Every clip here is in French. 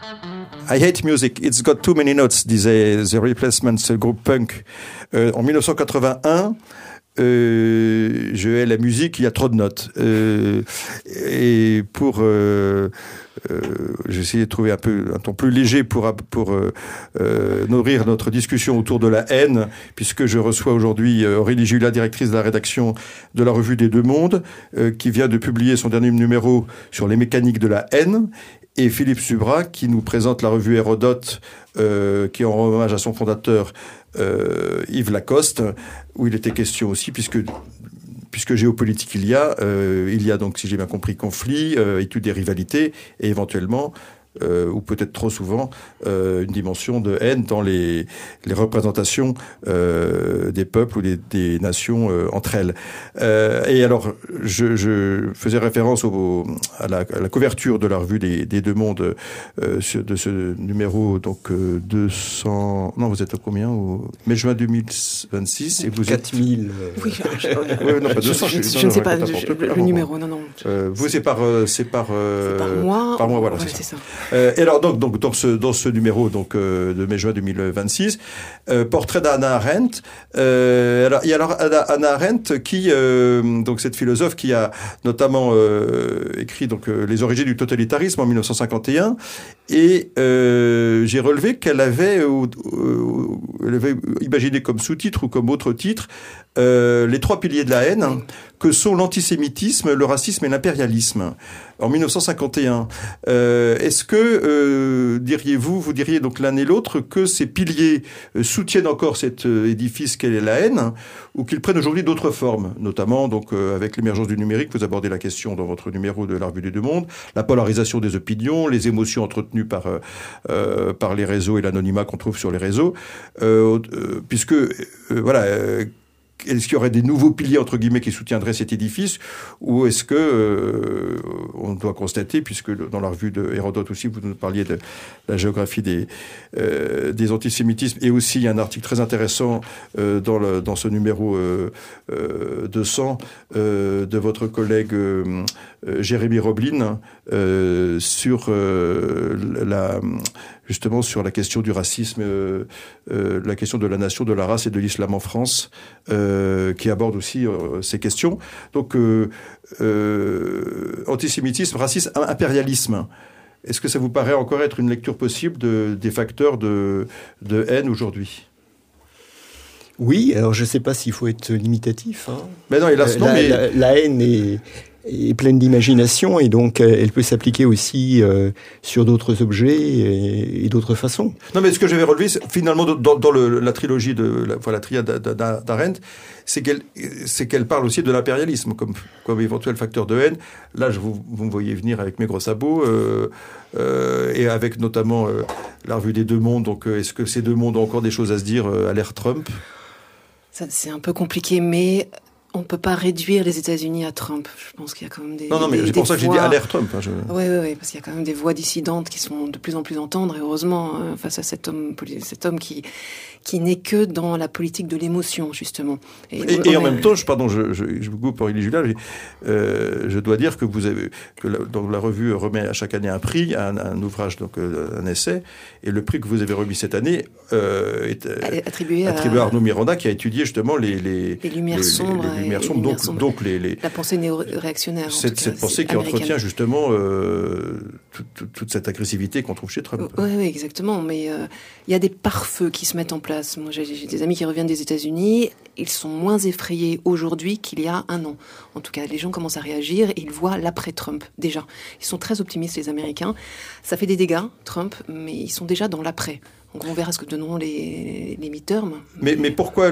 I hate music, it's got too many notes, disait The Replacements, ce groupe punk. En 1981, je hais la musique, il y a trop de notes. Et pour... j'ai essayé de trouver un ton plus léger pour nourrir notre discussion autour de la haine, puisque je reçois aujourd'hui Aurélie Julia, directrice de la rédaction de la Revue des Deux Mondes, qui vient de publier son dernier numéro sur les mécaniques de la haine, et Philippe Subra, qui nous présente la revue Hérodote, qui en rend hommage à son fondateur, Yves Lacoste, où il était question aussi, puisque géopolitique il y a donc, si j'ai bien compris, conflit, étude des rivalités, et éventuellement, ou peut-être trop souvent, une dimension de haine dans les représentations des peuples ou des nations entre elles. Et alors, je faisais référence à la couverture de la revue des Deux Mondes de ce numéro, donc 200... Non, vous êtes à combien mai-juin 2026 et vous 4000... Oui, non, pas 200. Je ne sais pas le numéro, non. Vous, c'est par mois. Par mois, voilà, c'est ça. Et alors donc dans ce numéro de mai-juin 2026, portrait d'Hannah Arendt. Alors il y a Hannah Arendt qui donc cette philosophe qui a notamment écrit donc les origines du totalitarisme en 1951, et j'ai relevé qu'elle avait imaginé comme sous-titre ou comme autre titre les trois piliers de la haine, que sont l'antisémitisme, le racisme et l'impérialisme. En 1951, est-ce que vous diriez donc l'un et l'autre que ces piliers soutiennent encore cet édifice qu'est la haine, ou qu'ils prennent aujourd'hui d'autres formes, notamment donc avec l'émergence du numérique, vous abordez la question dans votre numéro de la Revue des Deux Mondes, la polarisation des opinions, les émotions entretenues par les réseaux et l'anonymat qu'on trouve sur les réseaux, puisque est-ce qu'il y aurait des nouveaux piliers, entre guillemets, qui soutiendraient cet édifice, ou est-ce que on doit constater, puisque dans la revue de Hérodote aussi, vous nous parliez de la géographie des antisémitismes, et aussi il y a un article très intéressant dans ce numéro 200 de votre collègue Jérémy Roblin sur justement sur la question du racisme, la question de la nation, de la race et de l'islam en France, qui aborde aussi ces questions. Donc, antisémitisme, racisme, impérialisme. Est-ce que ça vous paraît encore être une lecture possible des facteurs de haine aujourd'hui ? Oui, alors je ne sais pas s'il faut être limitatif. Mais non, hélas, non. La haine est pleine d'imagination, et donc elle peut s'appliquer aussi sur d'autres objets et d'autres façons. Non, mais ce que j'avais relevé, finalement, dans la trilogie la triade d'Arendt, c'est qu'elle parle aussi de l'impérialisme comme éventuel facteur de haine. Là, vous me voyez venir avec mes gros sabots, et avec notamment la revue des Deux Mondes. Donc, est-ce que ces deux mondes ont encore des choses à se dire à l'ère Trump ? Ça, c'est un peu compliqué, mais on ne peut pas réduire les États-Unis à Trump. Je pense qu'il y a quand même des... Non, mais c'est pour ça que j'ai dit à l'ère Trump. Oui, parce qu'il y a quand même des voix dissidentes qui sont de plus en plus entendre, et heureusement, face à cet homme qui n'est que dans la politique de l'émotion, justement. Et en même temps, je vous coupe, Aurélie Julia, je dois dire que donc la revue remet à chaque année un prix, un ouvrage, donc un essai, et le prix que vous avez remis cette année est attribué à Arnaud Miranda, qui a étudié justement les lumières sombres, donc la pensée néo-réactionnaire. Cette pensée qui entretient justement toute cette agressivité qu'on trouve chez Trump. Oui, exactement. Mais il y a des pare-feux qui se mettent en place. Moi, j'ai des amis qui reviennent des États-Unis. Ils sont moins effrayés aujourd'hui qu'il y a un an. En tout cas, les gens commencent à réagir et ils voient l'après-Trump, déjà. Ils sont très optimistes, les Américains. Ça fait des dégâts, Trump, mais ils sont déjà dans l'après. Donc on verra ce que donneront les midterms. Mais pourquoi...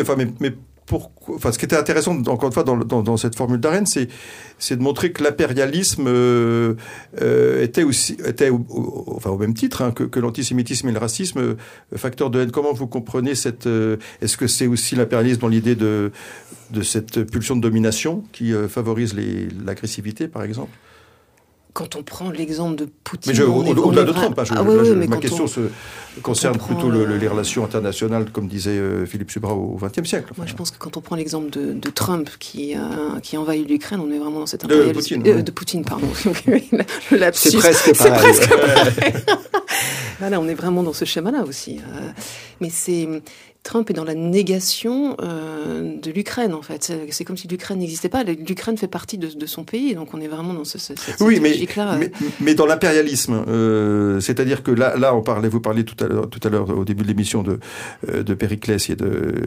ce qui était intéressant, encore une fois, dans cette formule d'Arendt, c'est de montrer que l'impérialisme était au même titre que l'antisémitisme et le racisme, facteur de haine. Comment vous comprenez est-ce que c'est aussi l'impérialisme dans l'idée de cette pulsion de domination qui favorise l'agressivité, par exemple ? Quand on prend l'exemple de Poutine... Mais au-delà de Trump, ma question concerne plutôt les relations internationales, comme disait Philippe Subra au XXe siècle. Moi, je pense que quand on prend l'exemple de Trump qui envahit l'Ukraine, on est vraiment dans cette impérialisme... De Poutine, pardon. Le lapsus. C'est presque pareil. Voilà, on est vraiment dans ce schéma-là aussi. Mais Trump est dans la négation de l'Ukraine, en fait. C'est comme si l'Ukraine n'existait pas. L'Ukraine fait partie de son pays, donc on est vraiment dans cette logique-là. Mais dans l'impérialisme, c'est-à-dire que là, vous parliez tout à l'heure au début de l'émission de Périclès et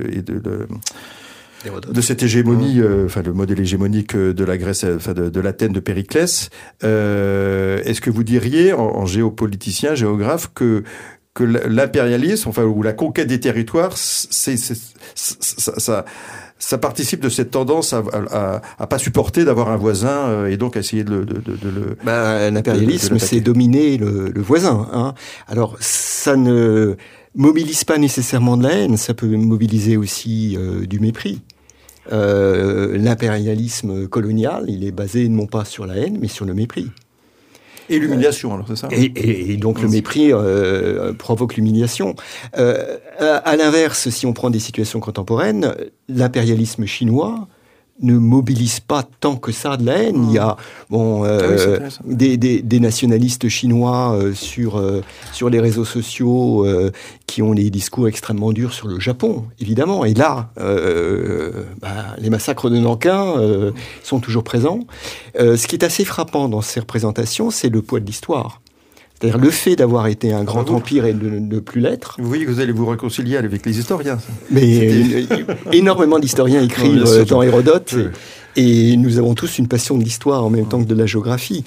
de cette hégémonie, le modèle hégémonique de la Grèce, de l'Athènes de Périclès. Est-ce que vous diriez, en géopoliticien, géographe, que l'impérialisme, ou la conquête des territoires, ça participe de cette tendance à pas supporter d'avoir un voisin et donc à essayer de le... L'impérialisme, c'est dominer le voisin. Hein. Alors, ça ne mobilise pas nécessairement de la haine, ça peut mobiliser aussi du mépris. L'impérialisme colonial, il est basé non pas sur la haine, mais sur le mépris. Et l'humiliation, alors c'est ça. Et donc le mépris provoque l'humiliation. À l'inverse, si on prend des situations contemporaines, l'impérialisme chinois ne mobilise pas tant que ça de la haine. Il y a des nationalistes chinois sur les réseaux sociaux qui ont des discours extrêmement durs sur le Japon, évidemment. Et là, les massacres de Nankin sont toujours présents. Ce qui est assez frappant dans ces représentations, c'est le poids de l'histoire. C'est-à-dire le fait d'avoir été un grand empire et de ne plus l'être. Vous voyez que vous allez vous réconcilier avec les historiens. Mais énormément d'historiens écrivent dans Hérodote. Oui. Et nous avons tous une passion de l'histoire en même temps que de la géographie.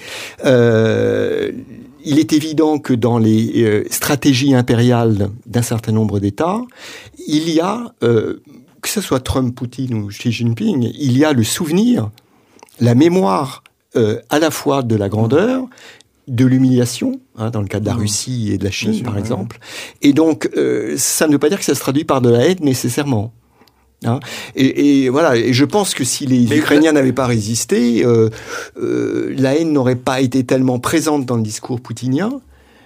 Il est évident que dans les stratégies impériales d'un certain nombre d'États, il y a, que ce soit Trump, Poutine ou Xi Jinping, il y a le souvenir, la mémoire à la fois de la grandeur, de l'humiliation, dans le cas de la Russie et de la Chine, par exemple. Et donc, ça ne veut pas dire que ça se traduit par de la haine nécessairement. Et voilà. Et je pense que si les Ukrainiens n'avaient pas résisté, la haine n'aurait pas été tellement présente dans le discours poutinien.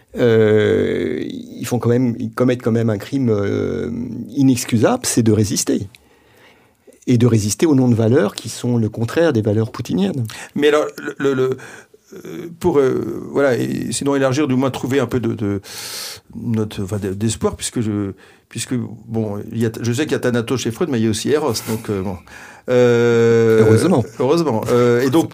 Ils commettent quand même un crime inexcusable, c'est de résister. Et de résister au nom de valeurs qui sont le contraire des valeurs poutiniennes. Mais alors, pour sinon élargir, du moins trouver un peu d'espoir, puisque je sais qu'il y a Thanatos chez Freud, mais il y a aussi Eros, donc heureusement. Et donc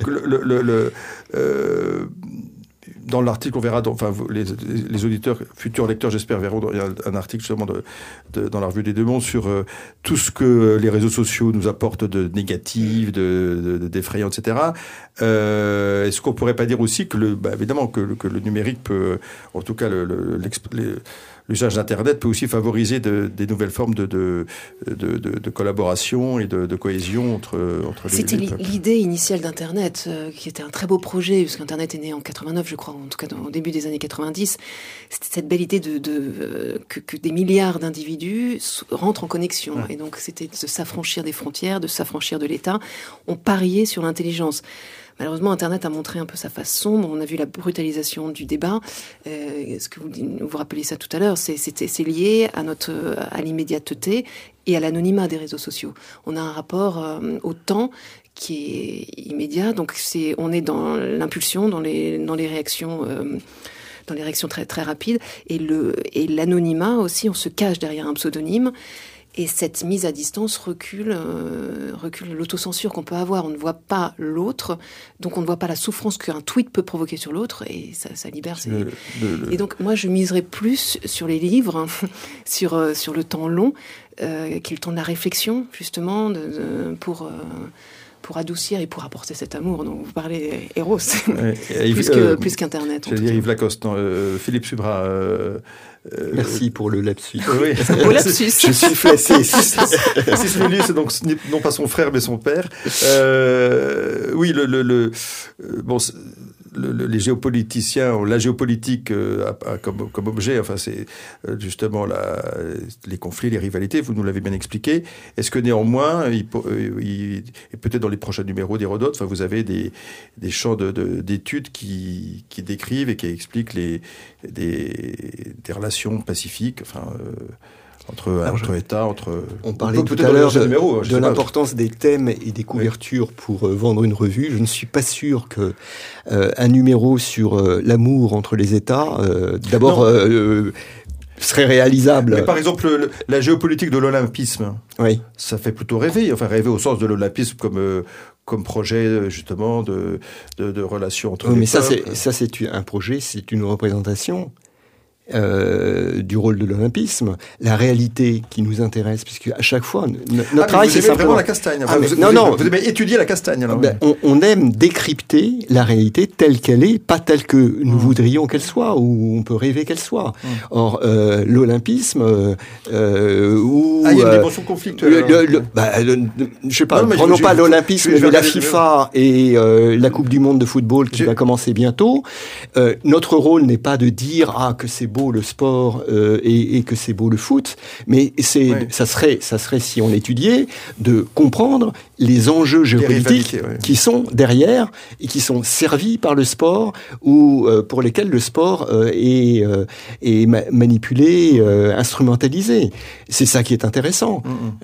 dans l'article, on verra, les auditeurs, futurs lecteurs, j'espère, verront, il y a un article justement dans la Revue des Deux Mondes sur tout ce que les réseaux sociaux nous apportent de négatif, d'effrayant, etc. Est-ce qu'on pourrait pas dire aussi que évidemment que le numérique peut, en tout cas l'usage d'Internet peut aussi favoriser des nouvelles formes de collaboration et de cohésion entre les C'était l'idée initiale d'Internet, qui était un très beau projet, parce qu'Internet est né en 89, je crois, en tout cas au début des années 90. C'était cette belle idée que des milliards d'individus rentrent en connexion. Ouais. Et donc c'était de s'affranchir des frontières, de s'affranchir de l'État. On pariait sur l'intelligence. Malheureusement, Internet a montré un peu sa face sombre. On a vu la brutalisation du débat. Est-ce que vous rappelez ça tout à l'heure? C'est lié à l'immédiateté et à l'anonymat des réseaux sociaux. On a un rapport au temps qui est immédiat. Donc on est dans l'impulsion, dans les réactions. Dans les réactions très très rapides. Et l'anonymat aussi, on se cache derrière un pseudonyme. Et cette mise à distance recule l'autocensure qu'on peut avoir. On ne voit pas l'autre, donc on ne voit pas la souffrance qu'un tweet peut provoquer sur l'autre, et ça libère. Et donc moi, je miserais plus sur les livres, sur le temps long, qui est le temps de la réflexion, justement, pour adoucir et pour apporter cet amour dont vous parlez, Eros, plus qu'Internet. J'allais dire Yves Lacoste, Philippe Subra... Merci pour le lapsus. Oui. Au lapsus. Je suis flassé. Sismelius, c'est donc non pas son frère mais son père. Oui, les géopoliticiens, la géopolitique a comme objet, c'est justement les conflits, les rivalités. Vous nous l'avez bien expliqué. Est-ce que néanmoins, et peut-être dans les prochains numéros d'Hérodote, vous avez des champs d'études qui décrivent et qui expliquent des relations pacifiques, entre États, On parlait tout à l'heure de l'importance des thèmes et des couvertures pour vendre une revue. Je ne suis pas sûr que un numéro sur l'amour entre les États, d'abord, serait réalisable. Mais par exemple, la géopolitique de l'olympisme, oui, ça fait plutôt rêver. Enfin, rêver au sens de l'olympisme comme projet justement de relations entre les peuples. Mais ça c'est un projet, c'est une représentation du rôle de l'olympisme. La réalité qui nous intéresse, puisque à chaque fois notre travail c'est simplement la castagne. Enfin, vous aimez étudier la castagne. Alors, on aime décrypter la réalité telle qu'elle est, pas telle que nous voudrions qu'elle soit ou on peut rêver qu'elle soit. Or l'olympisme il y a une dimension conflictuelle. Je sais pas. Prenons pas l'olympisme, mais la FIFA et la Coupe du Monde de football qui va commencer bientôt. Notre rôle n'est pas de dire que c'est beau le sport et que c'est beau le foot, mais ça serait si on l'étudiait de comprendre les enjeux géopolitiques qui sont derrière et qui sont servis par le sport ou pour lesquels le sport est manipulé, instrumentalisé. C'est ça qui est intéressant.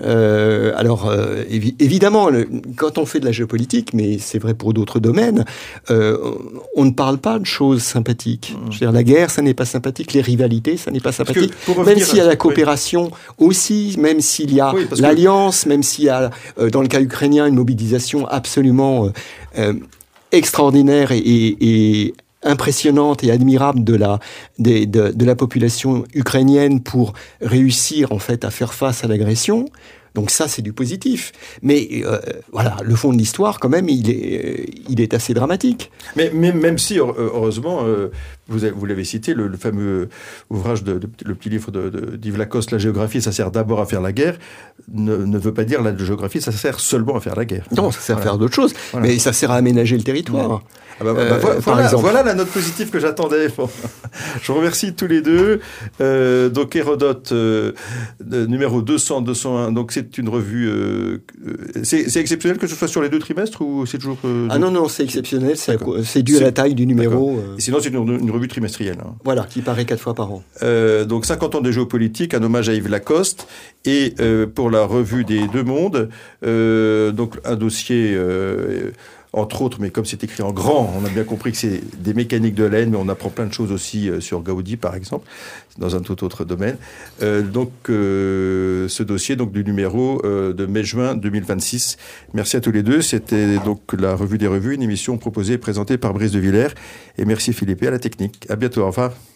Alors évidemment, quand on fait de la géopolitique, mais c'est vrai pour d'autres domaines, on ne parle pas de choses sympathiques. Je veux dire, la guerre, ça n'est pas sympathique. Les rivalités, ça n'est pas sympathique. Même s'il y a la coopération aussi, même s'il y a l'alliance, même s'il y a, dans le cas ukrainien, une mobilisation absolument extraordinaire et impressionnante et admirable de la population ukrainienne pour réussir en fait à faire face à l'agression. Donc ça, c'est du positif. Mais voilà, le fond de l'histoire, quand même, il est assez dramatique. Mais même si, heureusement, vous l'avez cité, le fameux ouvrage, le petit livre d'Yves Lacoste, La géographie, ça sert d'abord à faire la guerre, ne veut pas dire la géographie, ça sert seulement à faire la guerre. Non, ça sert à faire d'autres choses, mais ça sert à aménager le territoire. Voilà la note positive que j'attendais. Bon. Je vous remercie tous les deux. Donc Hérodote, numéro 201, donc c'est une revue... c'est exceptionnel que ce soit sur les 2 trimestres ou c'est toujours... non, c'est exceptionnel, c'est dû à la taille du numéro. Sinon c'est une revue trimestrielle. Hein. Voilà, qui paraît 4 fois par an. Donc 50 ans de géopolitique, un hommage à Yves Lacoste. Et pour la revue des 2 mondes, donc un dossier... entre autres, mais comme c'est écrit en grand, on a bien compris que c'est des mécaniques de laine, mais on apprend plein de choses aussi sur Gaudi, par exemple, dans un tout autre domaine. Donc, ce dossier donc du numéro de mai-juin 2026. Merci à tous les deux. C'était donc la revue des revues, une émission proposée et présentée par Brice de Villers. Et merci Philippe à la technique. À bientôt. Au revoir.